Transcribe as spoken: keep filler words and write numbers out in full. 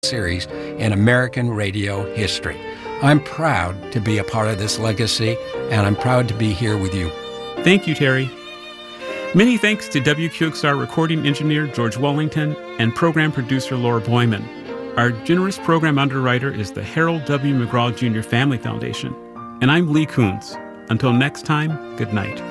series in American radio history. I'm proud to be a part of this legacy, and I'm proud to be here with you. Thank you, Terry. Many thanks to W Q X R recording engineer George Wellington and program producer Laura Boyman. Our generous program underwriter is the Harold W. McGraw Junior Family Foundation. And I'm Lee Kuntz. Until next time, good night.